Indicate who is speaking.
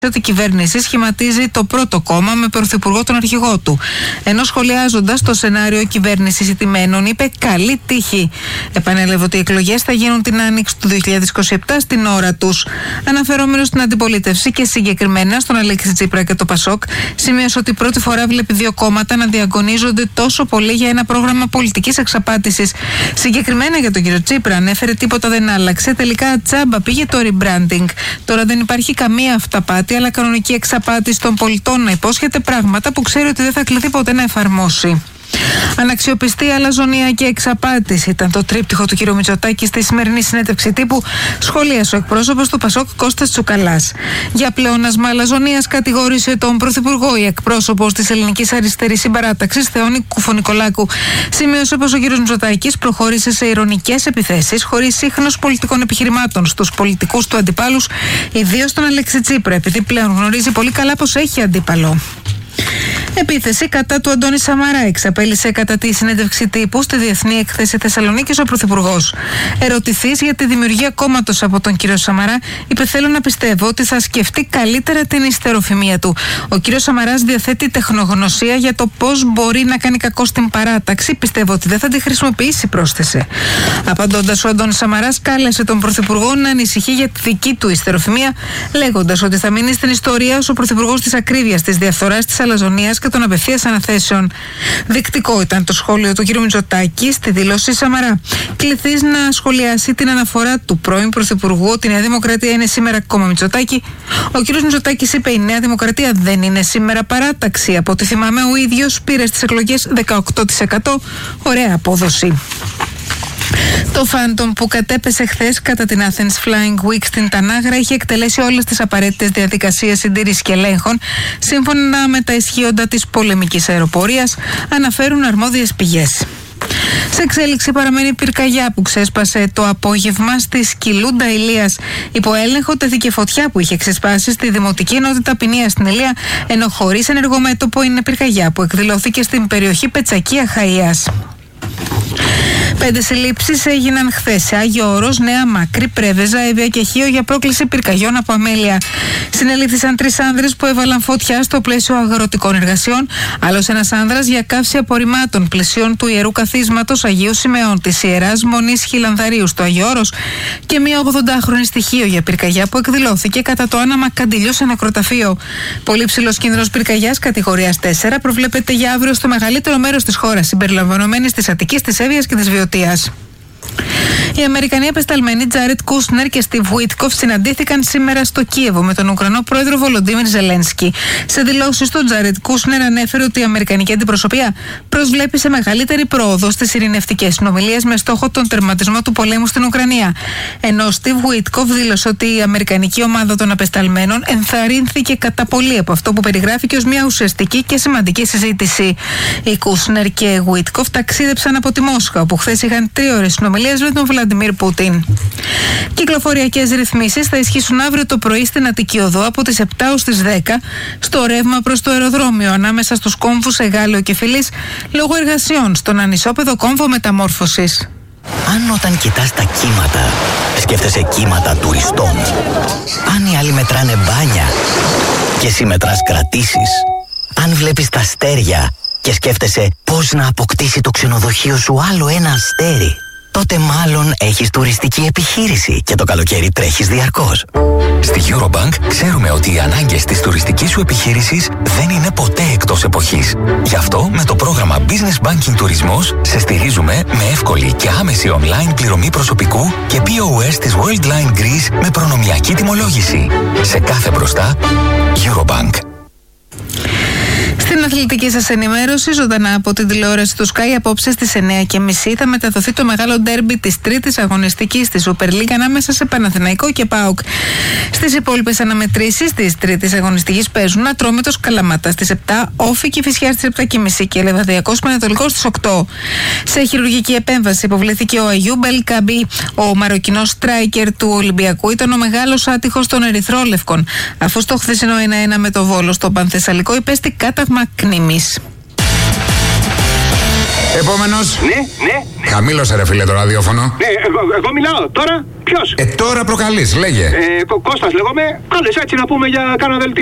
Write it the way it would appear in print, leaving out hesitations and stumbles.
Speaker 1: ότι η κυβέρνηση σχηματίζει το πρώτο κόμμα με πρωθυπουργό τον αρχηγό του. Ενώ σχολιάζοντας το σενάριο κυβέρνησης ηττημένων, είπε καλή τύχη. Επανέλαβε ότι οι εκλογές θα γίνουν την άνοιξη του 2027 στην ώρα τους. Αναφερόμενος στην αντιπολίτευση και συγκεκριμένα στον Αλέξη Τσίπρα και το Πασόκ, σημείωσε ότι πρώτη φορά βλέπει δύο κόμματα να διαγωνίζονται τόσο πολύ για ένα πρόγραμμα πολιτικής εξαπάτησης. Συγκεκριμένα για τον κύριο Τσίπρα, ανέφερε τίποτα δεν άλλαξε. Τελικά τσάμπα πήγε το rebranding. Τώρα δεν υπάρχει καμία αυταπάτη, αλλά κανονική εξαπάτηση των πολιτών να υπόσχεται πράγματα που ξέρει ότι δεν θα κληθεί ποτέ να εφαρμόσει. Αναξιοπιστία, αλαζονία και εξαπάτηση ήταν το τρίπτυχο του κ. Μητσοτάκη στη σημερινή συνέντευξη τύπου, σχολίασε ο εκπρόσωπος του Πασόκ Κώστας Τσουκαλάς. Για πλεόνασμα αλαζονίας κατηγόρησε τον Πρωθυπουργό η εκπρόσωπος της Ελληνικής Αριστερής Συμπαράταξης, Θεόνη Κουφωνικολάκου. Σημείωσε πως ο κ. Μητσοτάκης προχώρησε σε ειρωνικές επιθέσεις χωρίς σύγχρονος πολιτικών επιχειρημάτων στους πολιτικούς του αντιπάλους, ιδίως τον Αλέξη Τσίπρα, επειδή πλέον γνωρίζει πολύ καλά πως έχει αντίπαλο. Επίθεση κατά του Αντώνη Σαμαρά εξαπέλυσε κατά τη συνέντευξη τύπου στη Διεθνή Έκθεση Θεσσαλονίκης ο Πρωθυπουργός. Ερωτηθείς για τη δημιουργία κόμματος από τον κύριο Σαμαρά, είπε: θέλω να πιστεύω ότι θα σκεφτεί καλύτερα την ιστεροφημία του. Ο κύριος Σαμαράς διαθέτει τεχνογνωσία για το πώς μπορεί να κάνει κακό στην παράταξη. Πιστεύω ότι δεν θα τη χρησιμοποιήσει, πρόσθεσε. Απαντώντας, ο Αντώνης Σαμαράς κάλεσε τον Πρωθυπουργό να ανησυχεί για τη δική του ιστεροφημία, λέγοντας ότι θα μείνει στην ιστορία ως ο Πρωθυπουργός της ακρίβειας, της διαφθοράς, της αλαζονίας και των απευθείας αναθέσεων. Δεικτικό ήταν το σχόλιο του κ. Μητσοτάκη στη δήλωση Σαμαρά. Κληθείς να σχολιάσει την αναφορά του πρώην Πρωθυπουργού ότι η Νέα Δημοκρατία είναι σήμερα κόμμα Μητσοτάκη. Ο κ. Μητσοτάκης είπε: η Νέα Δημοκρατία δεν είναι σήμερα παράταξη. Από ό,τι θυμάμαι, ο ίδιος πήρε στις εκλογές 18%. Ωραία απόδοση. Το Phantom που κατέπεσε χθες κατά την Athens Flying Week στην Τανάγρα είχε εκτελέσει όλες τις απαραίτητες διαδικασίες συντήρησης και ελέγχων σύμφωνα με τα ισχύοντα της πολεμικής αεροπορίας, αναφέρουν αρμόδιες πηγές. Σε εξέλιξη παραμένει η πυρκαγιά που ξέσπασε το απόγευμα στη Σκυλούντα Ηλίας. Υπό έλεγχο τέθηκε φωτιά που είχε ξεσπάσει στη Δημοτική Ενότητα Ποινία στην Ηλία, ενώ χωρίς ενεργό μέτωπο είναι πυρκαγιά που εκδηλώθηκε στην περιοχή Πετσακία Χαΐας. 5 συλλήψεις έγιναν χθες σε Άγιο Όρος, Νέα Μάκρη, Πρέβεζα, Εύβοια και Χίο για πρόκληση πυρκαγιών από αμέλεια. Συνελήφθησαν 3 άνδρες που έβαλαν φωτιά στο πλαίσιο αγροτικών εργασιών, άλλος ένας άνδρας για καύση απορριμμάτων πλαισίων του Ιερού Καθίσματος Αγίου Σιμεών της Ιεράς Μονής Χιλανδαρίου στο Άγιο Όρος και μία 80χρονη στοιχείο για πυρκαγιά που εκδηλώθηκε κατά το άναμα Καντιλιού σε νεκροταφείο. Πολύ ψηλός κίνδυνος πυρκαγιάς κατηγορίας 4 προβλέπεται για αύριο στο μεγαλύτερο μέρος της χώρας, συμπεριλαμβανομένης της Αττικής, της Εύβοιας και της Βιωτίας. Οι Αμερικανοί απεσταλμένοι Τζάρετ Κούσνερ και Στιβ Βουίτκοφ συναντήθηκαν σήμερα στο Κίεβο με τον Ουκρανό πρόεδρο Βολοντίμιρ Ζελένσκι. Σε δηλώσεις του, Τζάρετ Κούσνερ ανέφερε ότι η αμερικανική αντιπροσωπεία προσβλέπει σε μεγαλύτερη πρόοδο στις ειρηνευτικές συνομιλίες με στόχο τον τερματισμό του πολέμου στην Ουκρανία. Ενώ ο Στιβ Βουίτκοφ δήλωσε ότι η αμερικανική ομάδα των απεσταλμένων ενθαρρύνθηκε κατά πολύ από αυτό που περιγράφηκε ως μια ουσιαστική και σημαντική συζήτηση. Οι Κούσνερ και Βουίτκοφ ταξίδεψαν από τη Μόσχα, όπου χθες είχαν 3 ώρες συνομιλίες με τον Βλαντιμίρ Πούτιν. Κυκλοφοριακές ρυθμίσεις θα ισχύσουν αύριο το πρωί στην Αττική Οδό από τις 7 ως τις 10 στο ρεύμα προς το αεροδρόμιο ανάμεσα στους κόμβους Εγάλεο και Φιλής λόγω εργασιών στον ανισόπεδο κόμβο μεταμόρφωσης.
Speaker 2: Αν όταν κοιτάς τα κύματα σκέφτεσαι κύματα τουριστών, αν οι άλλοι μετράνε μπάνια και εσύ μετράς κρατήσεις, αν βλέπεις τα αστέρια και σκέφτεσαι πώς να αποκτήσει το ξενοδοχείο σου άλλο ένα αστέρι, τότε μάλλον έχεις τουριστική επιχείρηση και το καλοκαίρι τρέχεις διαρκώς.
Speaker 3: Στη Eurobank ξέρουμε ότι οι ανάγκες της τουριστικής σου επιχείρησης δεν είναι ποτέ εκτός εποχής. Γι' αυτό με το πρόγραμμα Business Banking Τουρισμός σε στηρίζουμε με εύκολη και άμεση online πληρωμή προσωπικού και POS της Worldline Greece με προνομιακή τιμολόγηση. Σε κάθε μπροστά, Eurobank.
Speaker 1: Στην αθλητική σας ενημέρωση, ζωντανά από την τηλεόραση του Sky, απόψε στις 9:30 θα μεταδοθεί το μεγάλο ντέρμπι της τρίτης αγωνιστικής της Super League ανάμεσα σε Παναθηναϊκό και ΠΑΟΚ. Στις υπόλοιπες αναμετρήσεις της τρίτης αγωνιστικής παίζουν Ατρόμητος Καλαμάτα στις 7, Όφη Κηφισιάς στις 7:30 και Λεβαδιακός Πανετολικός στις 8. Σε χειρουργική επέμβαση υποβλήθηκε ο Αγιούμπ Ελ Καμπί. Ο Μαροκινός στράικερ του Ολυμπιακού ήταν ο μεγάλος άτυχος των Ερυθρόλευκων, αφού στο χθεσινό 1-1 με το Βόλο στο Πανθεσσαλικό υπέστη κάταγμα κνήμης.
Speaker 4: Επόμενος.
Speaker 5: Ναι.
Speaker 4: Χαμήλωσε ρε φίλε το ραδιόφωνο.
Speaker 5: Ναι, εγώ μιλάω. Τώρα ποιος?
Speaker 4: Τώρα προκαλείς, λέγε.
Speaker 5: Κώστας λέγομαι. Κάλεσα έτσι να πούμε για κάνα δελτίο.